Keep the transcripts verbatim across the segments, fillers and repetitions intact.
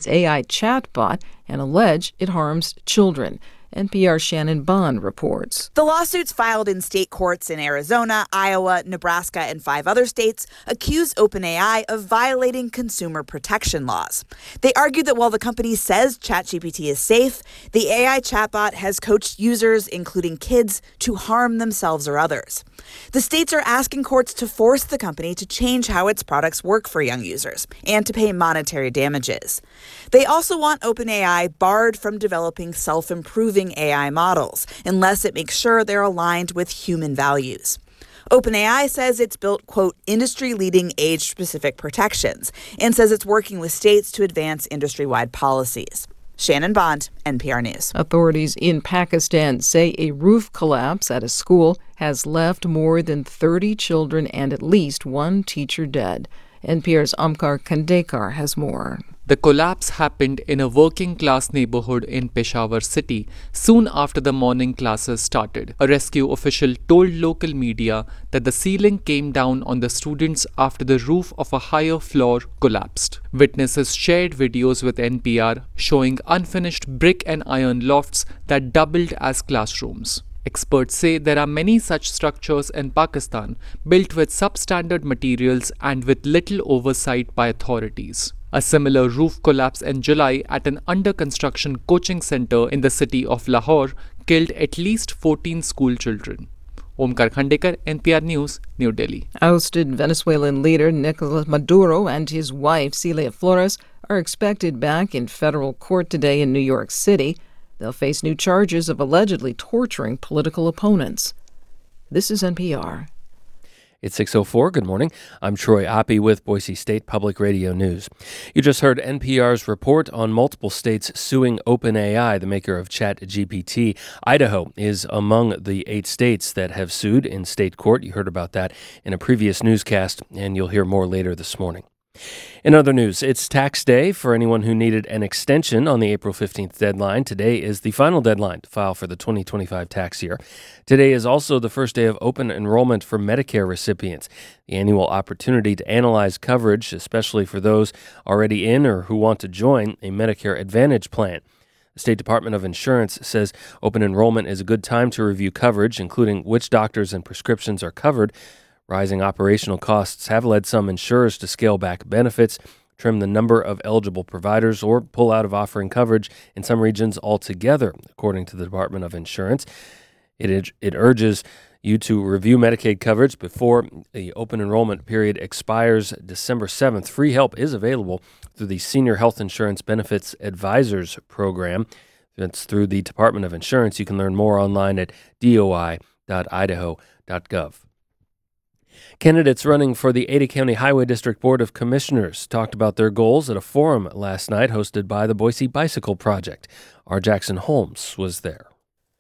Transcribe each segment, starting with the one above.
its A I chatbot and allege it harms children. N P R's Shannon Bond reports. The lawsuits filed in state courts in Arizona, Iowa, Nebraska, and five other states accuse OpenAI of violating consumer protection laws. They argued that while the company says ChatGPT is safe, the A I chatbot has coached users, including kids, to harm themselves or others. The states are asking courts to force the company to change how its products work for young users and to pay monetary damages. They also want OpenAI barred from developing self-improving A I models unless it makes sure they're aligned with human values. OpenAI says it's built, quote, industry-leading age-specific protections and says it's working with states to advance industry-wide policies. Shannon Bond, N P R News. Authorities in Pakistan say a roof collapse at a school has left more than thirty children and at least one teacher dead. N P R's Omkar Khandekar has more. The collapse happened in a working-class neighborhood in Peshawar city soon after the morning classes started. A rescue official told local media that the ceiling came down on the students after the roof of a higher floor collapsed. Witnesses shared videos with N P R showing unfinished brick and iron lofts that doubled as classrooms. Experts say there are many such structures in Pakistan built with substandard materials and with little oversight by authorities. A similar roof collapse in July at an under-construction coaching center in the city of Lahore killed at least fourteen school children. Omkar Khandekar, N P R News, New Delhi. Ousted Venezuelan leader Nicolas Maduro and his wife Celia Flores are expected back in federal court today in New York City. They'll face new charges of allegedly torturing political opponents. This is N P R. It's six oh four. Good morning. I'm Troy Oppie with Boise State Public Radio News. You just heard N P R's report on multiple states suing OpenAI, the maker of ChatGPT. Idaho is among the eight states that have sued in state court. You heard about that in a previous newscast, and you'll hear more later this morning. In other news, it's tax day for anyone who needed an extension on the April fifteenth deadline. Today is the final deadline to file for the twenty twenty-five tax year. Today is also the first day of open enrollment for Medicare recipients, the annual opportunity to analyze coverage, especially for those already in or who want to join a Medicare Advantage plan. The State Department of Insurance says open enrollment is a good time to review coverage, including which doctors and prescriptions are covered. Rising operational costs have led some insurers to scale back benefits, trim the number of eligible providers, or pull out of offering coverage in some regions altogether, according to the Department of Insurance. It, it urges you to review Medicaid coverage before the open enrollment period expires December seventh. Free help is available through the Senior Health Insurance Benefits Advisors Program. That's through the Department of Insurance. You can learn more online at d o i dot idaho dot gov. Candidates running for the Ada County Highway District Board of Commissioners talked about their goals at a forum last night hosted by the Boise Bicycle Project. R. Jackson Holmes was there.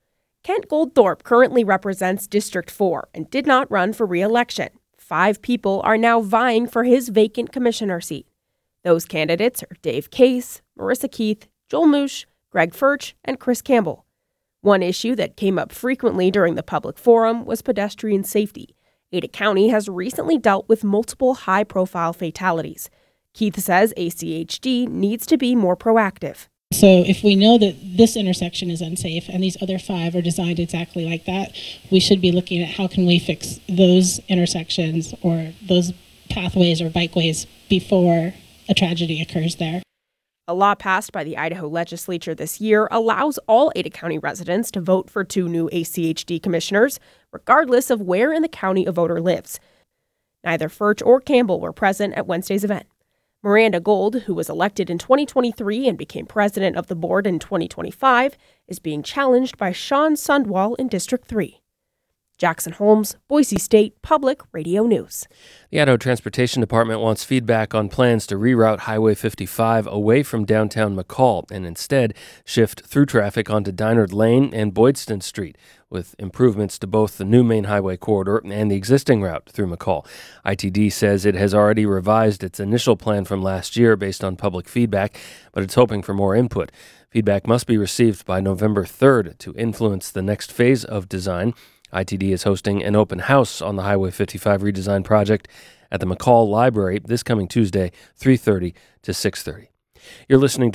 Kent Goldthorpe currently represents District four and did not run for re-election. Five people are now vying for his vacant commissioner seat. Those candidates are Dave Case, Marissa Keith, Joel Moosh, Greg Furch, and Chris Campbell. One issue that came up frequently during the public forum was pedestrian safety. Ada County has recently dealt with multiple high-profile fatalities. Keith says A C H D needs to be more proactive. So if we know that this intersection is unsafe and these other five are designed exactly like that, we should be looking at how can we fix those intersections or those pathways or bikeways before a tragedy occurs there. A law passed by the Idaho legislature this year allows all Ada County residents to vote for two new A C H D commissioners, regardless of where in the county a voter lives. Neither Furch or Campbell were present at Wednesday's event. Miranda Gold, who was elected in twenty twenty-three and became president of the board in twenty twenty-five, is being challenged by Sean Sundwall in District three. Jackson Holmes, Boise State Public Radio News. The Idaho Transportation Department wants feedback on plans to reroute Highway fifty-five away from downtown McCall and instead shift through traffic onto Dynard Lane and Boydston Street, with improvements to both the new main highway corridor and the existing route through McCall. I T D says it has already revised its initial plan from last year based on public feedback, but it's hoping for more input. Feedback must be received by November third to influence the next phase of design. I T D is hosting an open house on the Highway fifty-five redesign project at the McCall Library this coming Tuesday, three thirty to six thirty. You're listening to